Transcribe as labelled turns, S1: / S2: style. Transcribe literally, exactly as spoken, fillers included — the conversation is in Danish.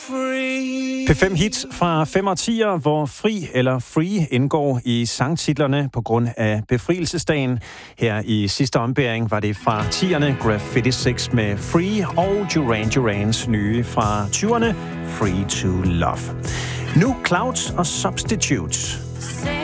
S1: free.
S2: P fem hits fra fem årtier, hvor fri eller free indgår i sangtitlerne på grund af befrielsesdagen. Her i sidste ombæring var det fra tierne Graffiti Six med Free og Duran Durans nye fra tyverne Free to Love. Nu Clouds og Substitutes.